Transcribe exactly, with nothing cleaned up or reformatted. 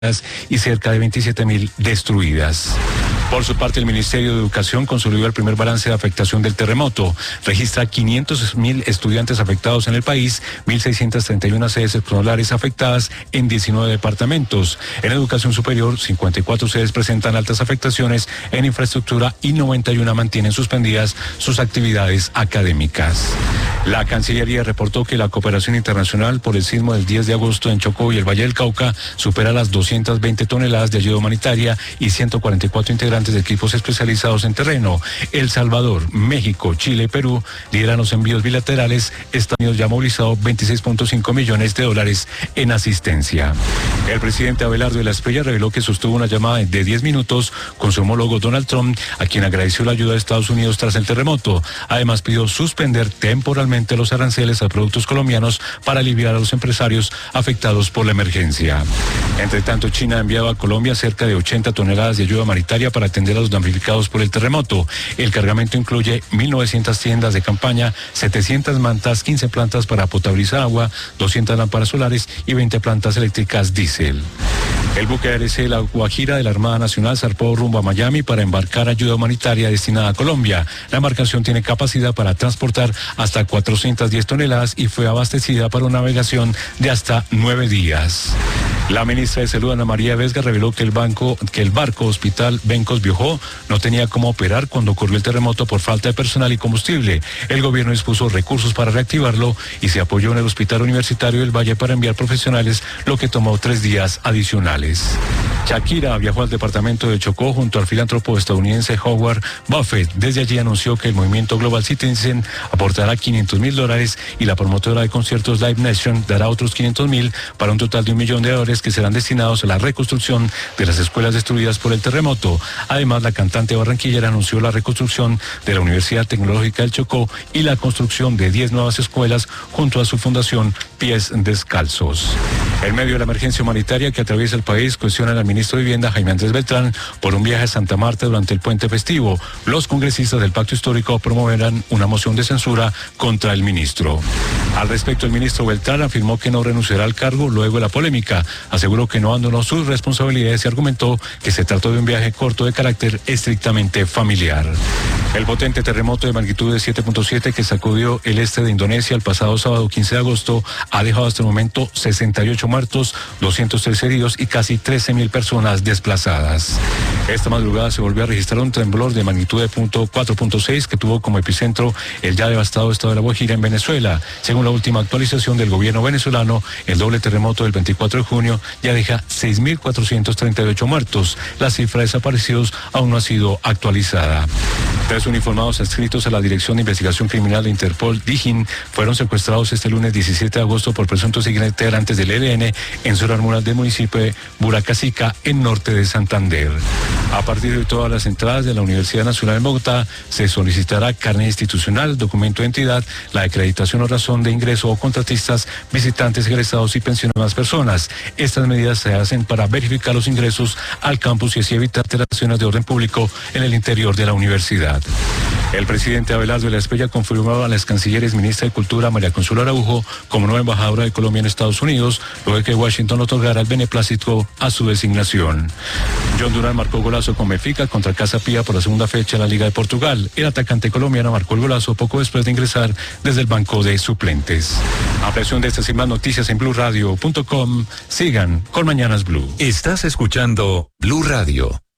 y cerca de veintisiete mil destruidas. Por su parte, el Ministerio de Educación consolidó el primer balance de afectación del terremoto. Registra quinientos mil estudiantes afectados en el país, mil seiscientas treinta y una sedes escolares afectadas en diecinueve departamentos. En educación superior, cincuenta y cuatro sedes presentan altas afectaciones en infraestructura y noventa y una mantienen suspendidas sus actividades académicas. La Cancillería reportó que la cooperación internacional por el sismo del diez de agosto en Chocó y el Valle del Cauca supera las doscientas veinte toneladas de ayuda humanitaria y ciento cuarenta y cuatro integrantes de equipos especializados en terreno. El Salvador, México, Chile y Perú lideran los envíos bilaterales. Estados Unidos ya ha movilizado veintiséis punto cinco millones de dólares en asistencia. El presidente Abelardo de la Espriella reveló que sostuvo una llamada de diez minutos con su homólogo Donald Trump, a quien agradeció la ayuda de Estados Unidos tras el terremoto. Además, pidió suspender temporalmente los aranceles a productos colombianos para aliviar a los empresarios afectados por la emergencia. Entre tanto, China ha enviado a Colombia cerca de ochenta toneladas de ayuda humanitaria para atender a los damnificados por el terremoto. El cargamento incluye mil novecientas tiendas de campaña, setecientas mantas, quince plantas para potabilizar agua, doscientas lámparas solares y veinte plantas eléctricas diésel. El buque A R C La Guajira de la Armada Nacional zarpó rumbo a Miami para embarcar ayuda humanitaria destinada a Colombia. La embarcación tiene capacidad para transportar hasta cuatrocientas diez toneladas y fue abastecida para una navegación de hasta nueve días. La ministra de Salud, Ana María Vesga, reveló que el banco, que el barco Hospital Bencos Biojó no tenía cómo operar cuando ocurrió el terremoto por falta de personal y combustible. El gobierno dispuso recursos para reactivarlo y se apoyó en el Hospital Universitario del Valle para enviar profesionales, lo que tomó tres días adicionales. Shakira viajó al departamento de Chocó junto al filántropo estadounidense Howard Buffett. Desde allí anunció que el movimiento Global Citizen aportará quinientos mil dólares y la promotora de conciertos Live Nation dará otros quinientos mil para un total de un millón de dólares que serán destinados a la reconstrucción de las escuelas destruidas por el terremoto. Además, la cantante barranquillera anunció la reconstrucción de la Universidad Tecnológica del Chocó y la construcción de diez nuevas escuelas junto a su fundación Pies Descalzos. En medio de la emergencia humanitaria que atraviesa el país, cuestionan al ministro de Vivienda, Jaime Andrés Beltrán, por un viaje a Santa Marta durante el puente festivo. Los congresistas del Pacto Histórico promoverán una moción de censura contra el ministro. Al respecto, el ministro Beltrán afirmó que no renunciará al cargo luego de la polémica. Aseguró que no abandonó sus responsabilidades y argumentó que se trató de un viaje corto de carácter estrictamente familiar. El potente terremoto de magnitud de siete punto siete que sacudió el este de Indonesia el pasado sábado quince de agosto ha dejado hasta el momento sesenta y ocho muertos, doscientos tres heridos y casi trece mil personas desplazadas. Esta madrugada se volvió a registrar un temblor de magnitud de cuatro punto seis que tuvo como epicentro el ya devastado estado de La Guajira en Venezuela. Según la última actualización del gobierno venezolano, el doble terremoto del veinticuatro de junio ya deja seis mil cuatrocientos treinta y ocho muertos. La cifra de desaparecidos aún no ha sido actualizada. Tres uniformados adscritos a la Dirección de Investigación Criminal de Interpol, DIGIN, fueron secuestrados este lunes diecisiete de agosto por presuntos integrantes del E L N en zona rural del municipio de Buracasica, en norte de Santander. A partir de todas las entradas de la Universidad Nacional de Bogotá, se solicitará carnet institucional, documento de entidad, la acreditación o razón de ingreso o contratistas, visitantes, egresados y pensionadas personas. Estas medidas se hacen para verificar los ingresos al campus y así evitar alteraciones de orden público en el interior de la universidad. El presidente Abelardo de la Espriella confirmó a la ex canciller y ministra de Cultura, María Consuelo Araujo, como nueva embajadora de Colombia en Estados Unidos, luego de que Washington otorgara el beneplácito a su designación. John Durán marcó golazo con Benfica contra Casa Pía por la segunda fecha en la Liga de Portugal. El atacante colombiano marcó el golazo poco después de ingresar desde el banco de suplentes. Ampliación de estas y más noticias en blue radio punto com. Sigan con Mañanas Blue. Estás escuchando Blue Radio.